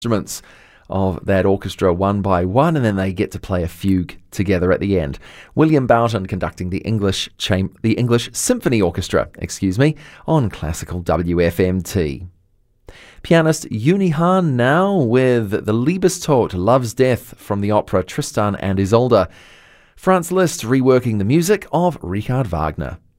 instruments of that orchestra one by one, and then they get to play a fugue together at the end. William Boughton conducting the English Symphony Orchestra, on classical WFMT. Pianist Uni Hahn now with the Liebestod, Love's Death, from the opera Tristan and Isolde. Franz Liszt reworking the music of Richard Wagner.